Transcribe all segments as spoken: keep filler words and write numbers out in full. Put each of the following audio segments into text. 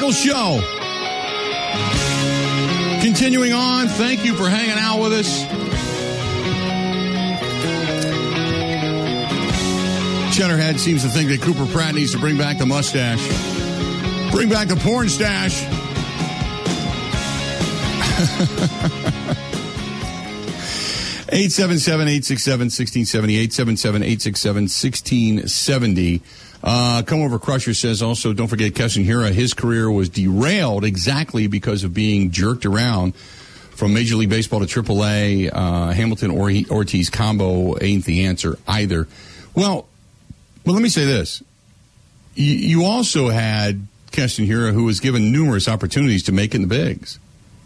Michaels Show. Continuing on, thank you for hanging out with us. Cheddarhead seems to think that Cooper Pratt needs to bring back the mustache. Bring back the porn stash. eight seven seven, eight six seven, one six seven zero, eight seven seven, eight six seven, one six seven zero. Uh, Come Over Crusher says also, don't forget Keston Hiura. His career was derailed exactly because of being jerked around from Major League Baseball to triple A. Uh, Hamilton or Ortiz combo ain't the answer either. Well, well, let me say this. You, you also had Keston Hiura, who was given numerous opportunities to make it in the bigs.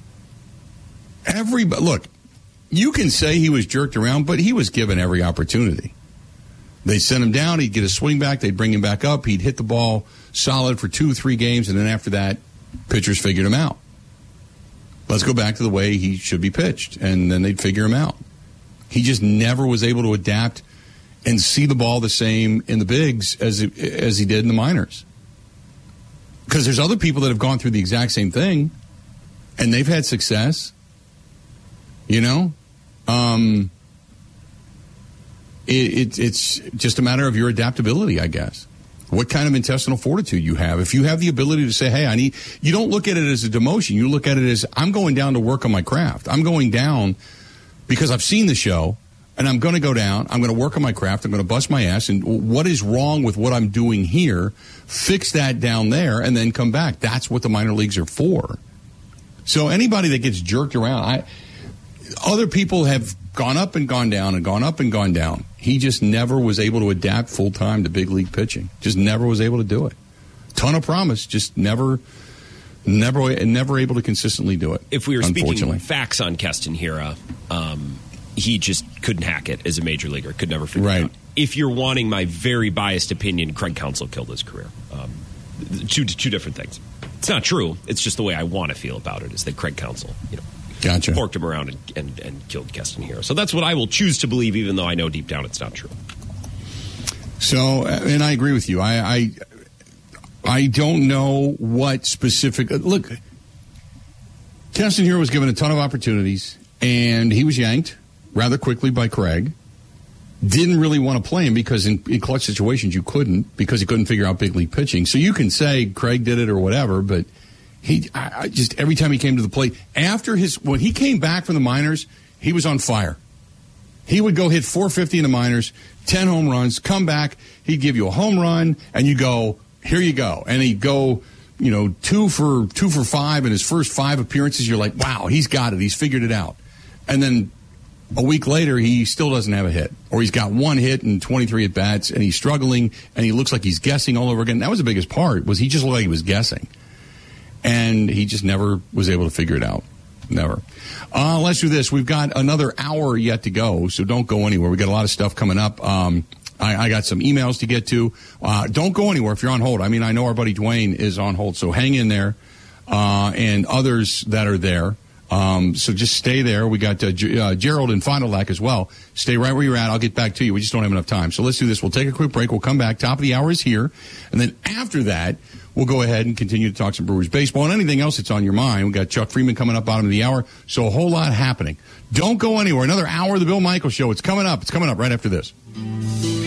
Everybody, look, you can say he was jerked around, but he was given every opportunity. They sent him down, he'd get a swing back, they'd bring him back up, he'd hit the ball solid for two, three games, and then after that, pitchers figured him out. Let's go back to the way he should be pitched, and then they'd figure him out. He just never was able to adapt and see the ball the same in the bigs as as he did in the minors. Because there's other people that have gone through the exact same thing, and they've had success. You know? Um... It, it, it's just a matter of your adaptability, I guess. What kind of intestinal fortitude you have. If you have the ability to say, hey, I need, you don't look at it as a demotion. You look at it as, I'm going down to work on my craft. I'm going down because I've seen the show, and I'm going to go down. I'm going to work on my craft. I'm going to bust my ass. And what is wrong with what I'm doing here? Fix that down there, and then come back. That's what the minor leagues are for. So anybody that gets jerked around, I, other people have gone up and gone down and gone up and gone down. He just never was able to adapt full-time to big league pitching. Just never was able to do it. Ton of promise, just never, never, never able to consistently do it. If we were speaking facts on Keston Hiura, um, he just couldn't hack it as a major leaguer. Could never figure right. it out. If you're wanting my very biased opinion, Craig Counsell killed his career. Um, two two different things. It's not true. It's just the way I want to feel about it. Is that Craig Counsell, you know. Gotcha. Porked him around and, and, and killed Keston Hiura. So that's what I will choose to believe, even though I know deep down it's not true. So, and I agree with you. I I, I don't know what specific... Look, Keston Hiura was given a ton of opportunities, and he was yanked rather quickly by Craig. Didn't really want to play him because in, in clutch situations you couldn't, because he couldn't figure out big league pitching. So you can say Craig did it or whatever, but... He, I, I just every time he came to the plate, after his when he came back from the minors, he was on fire. He would go hit four fifty in the minors, ten home runs, come back, he'd give you a home run, and you go, here you go, and he'd go, you know, two for two for five in his first five appearances. You're like, wow, he's got it, he's figured it out, and then a week later, he still doesn't have a hit, or he's got one hit and twenty-three at bats, and he's struggling, and he looks like he's guessing all over again. That was the biggest part, was he just looked like he was guessing. And he just never was able to figure it out. Never. Uh, let's do this. We've got another hour yet to go, so don't go anywhere. We've got a lot of stuff coming up. Um, I, I got some emails to get to. Uh, don't go anywhere if you're on hold. I mean, I know our buddy Dwayne is on hold, so hang in there. Uh, and others that are there. Um, so just stay there. We got uh, G- uh, Gerald in Fond du Lac as well. Stay right where you're at. I'll get back to you. We just don't have enough time. So let's do this. We'll take a quick break. We'll come back. Top of the hour is here. And then after that, we'll go ahead and continue to talk some Brewers baseball and anything else that's on your mind. We've got Chuck Freeman coming up bottom of the hour. So a whole lot happening. Don't go anywhere. Another hour of the Bill Michaels Show. It's coming up. It's coming up right after this.